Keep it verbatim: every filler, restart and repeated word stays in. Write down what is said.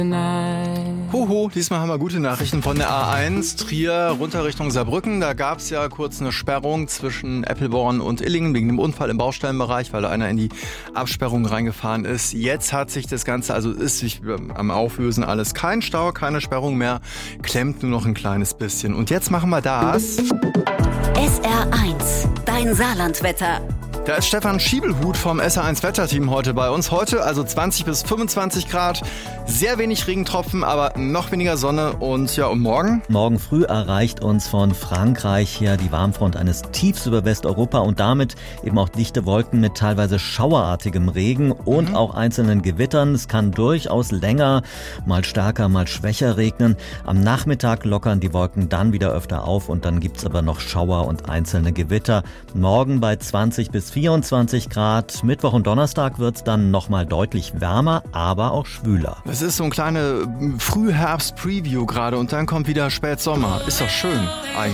Hoho, diesmal haben wir gute Nachrichten von der A eins, Trier runter Richtung Saarbrücken. Da gab es ja kurz eine Sperrung zwischen Eppelborn und Illingen wegen dem Unfall im Baustellenbereich, weil da einer in die Absperrung reingefahren ist. Jetzt hat sich das Ganze, also ist sich am Auflösen alles. Kein Stau, keine Sperrung mehr, klemmt nur noch ein kleines bisschen. Und jetzt machen wir das. S R eins, dein Saarlandwetter. Da ist Stefan Schiebelhut vom S R eins Wetterteam heute bei uns. Heute also zwanzig bis fünfundzwanzig Grad, sehr wenig Regentropfen, aber noch weniger Sonne. Und ja, und morgen? Morgen früh erreicht uns von Frankreich hier die Warmfront eines Tiefs über Westeuropa und damit eben auch dichte Wolken mit teilweise schauerartigem Regen und mhm. auch einzelnen Gewittern. Es kann durchaus länger, mal stärker, mal schwächer regnen. Am Nachmittag lockern die Wolken dann wieder öfter auf und dann gibt's aber noch Schauer und einzelne Gewitter. Morgen bei zwanzig bis vierundzwanzig Grad. Mittwoch und Donnerstag wird's dann nochmal deutlich wärmer, aber auch schwüler. Das ist so ein kleine Frühherbst-Preview gerade und dann kommt wieder Spätsommer. Ist doch schön eigentlich.